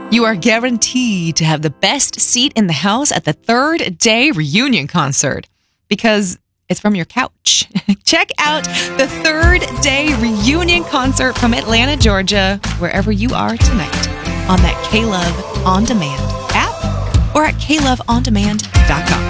You are guaranteed to have the best seat in the house at the Third Day Reunion concert because it's from your couch. Check out the Third Day Reunion concert from Atlanta, Georgia, wherever you are tonight on that K-Love On Demand app or at KLoveOnDemand.com.